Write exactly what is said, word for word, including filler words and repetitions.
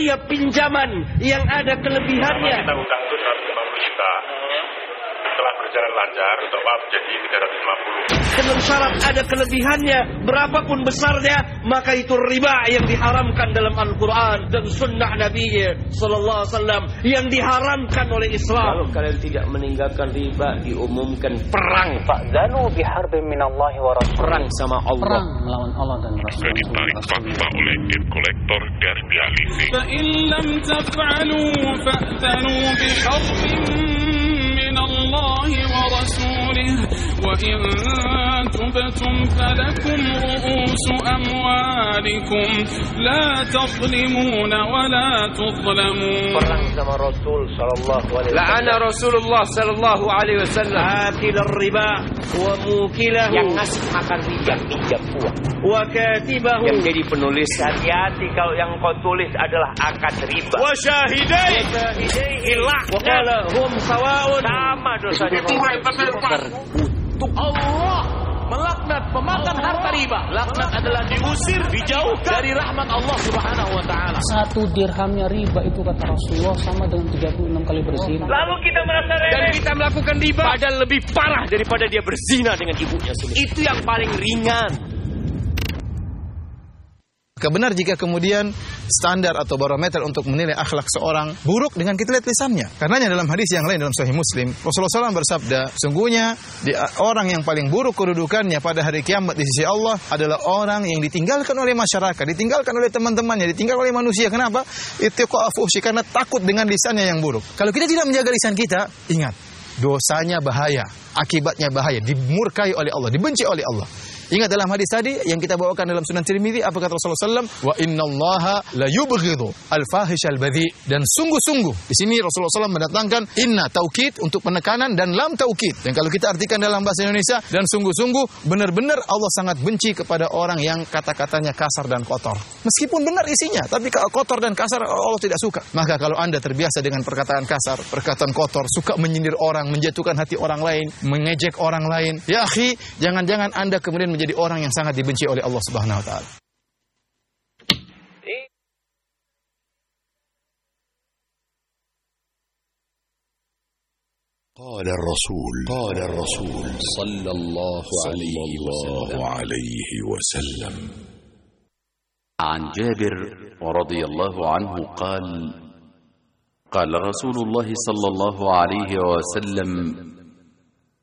setiap pinjaman yang ada kelebihannya. Kita utang itu seratus lima puluh juta. Setelah berjalan lancar, top up jadi tiga ratus lima puluh. Dengan syarat ada kelebihannya, berapapun besarnya, maka itu riba yang diharamkan dalam Al-Quran dan Sunnah Nabi Sallallahu Alaihi Wasallam yang diharamkan oleh Islam. Kalau kalian tidak meninggalkan riba, diumumkan perang. Fa'zanu biharbin minallahi wa rasul. Perang sama Allah. Perang melawan Allah dan Rasul. Maka ditarik fakta oleh debt collector dan dialisi. فَإِن لَّمْ تَفْعَلُوا فَأْذَنُوا بِحَرْبٍ مِّنَ اللَّهِ وَرَسُولِهِ وَإِن تُبْتُمْ فَلَكُمْ رُءُوسُ أَمْوَالِكُمْ لَا تَظْلِمُونَ وَلَا تُظْلَمُونَ. Perang sama Rasul sallallahu alaihi wasallam. La'ana Rasulullah sallallahu alaihi wasallam Akil riba wa mukilahu yang ngasih makan riba, pinjam uang. wa katibahu. Yang jadi penulis, hati-hati kalau yang kau tulis adalah akad riba. Wa syahidai. Hilang. Wa qala hum sawa'un. Sama dosanya. Untuk Allah melaknat pemakan harta riba. Laknat adalah diusir, dijauhkan dari rahmat Allah Subhanahu wa taala. Satu dirhamnya riba itu kata Rasulullah sama dengan tiga puluh enam kali berzina. Lalu kita merasa remeh. Dan kita melakukan riba padahal lebih parah daripada dia berzina dengan ibunya sendiri. Itu yang paling ringan. Benar jika kemudian standar atau barometer untuk menilai akhlak seorang buruk dengan kita lihat lisannya. Karenanya dalam hadis yang lain dalam Sahih Muslim, Rasulullah shallallahu alaihi wasallam bersabda, sungguhnya di, orang yang paling buruk kedudukannya pada hari kiamat di sisi Allah adalah orang yang ditinggalkan oleh masyarakat, ditinggalkan oleh teman-temannya, ditinggalkan oleh manusia. Kenapa? Ittiqa fuhsy, karena takut dengan lisannya yang buruk. Kalau kita tidak menjaga lisan kita, ingat, dosanya bahaya, akibatnya bahaya, dimurkai oleh Allah, dibenci oleh Allah. Ingat dalam hadis tadi yang kita bawakan dalam Sunan Tirmidzi, apa kata Rasulullah sallallahu alaihi wasallam? Wa innallaha la yubghidu al-fahishal badhi. Dan sungguh-sungguh di sini Rasulullah sallallahu alaihi wasallam mendatangkan inna taukid untuk penekanan dan lam taukid. Dan kalau kita artikan dalam bahasa Indonesia, dan sungguh-sungguh benar-benar Allah sangat benci kepada orang yang kata-katanya kasar dan kotor. Meskipun benar isinya, tapi kalau kotor dan kasar Allah tidak suka. Maka kalau Anda terbiasa dengan perkataan kasar, perkataan kotor, suka menyindir orang, menjatuhkan hati orang lain, mengejek orang lain, ya akhi, jangan-jangan Anda kemudian menjadi orang yang sangat dibenci oleh Allah Subhanahu wa taala. قال الرسول قال الرسول صلى الله عليه وسلم عن جابر رضي الله عنه قال قال رسول الله صلى الله عليه وسلم